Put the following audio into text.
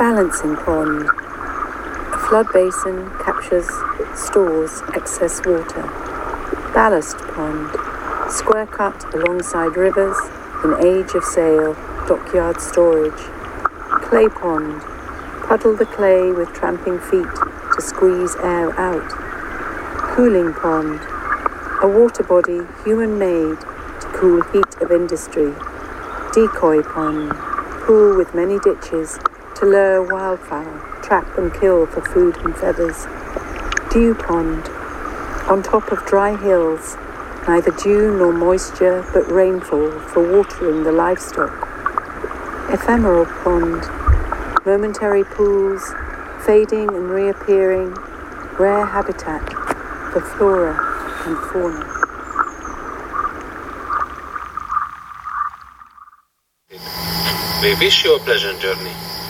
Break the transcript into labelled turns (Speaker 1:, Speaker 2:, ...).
Speaker 1: Balancing pond. A flood basin captures, stores excess water. Ballast pond. Square cut alongside rivers in age of sail, dockyard storage. Clay pond. Puddle the clay with tramping feet to squeeze air out. Cooling pond. A water body human-made to cool heat of industry. Decoy pond. Pool with many ditches to lure wildfowl, trap and kill for food and feathers. Dew pond. On top of dry hills, neither dew nor moisture but rainfall for watering the livestock. Ephemeral pond. Momentary pools, fading and reappearing, rare habitat for flora and fauna.
Speaker 2: We wish you a pleasant journey.